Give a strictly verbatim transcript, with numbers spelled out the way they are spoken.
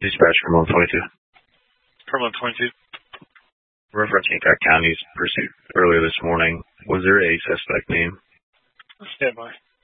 Dispatch from one twenty-two. From one twenty-two. Referencing Peck County's pursuit earlier this morning, was there a suspect name? Stand by.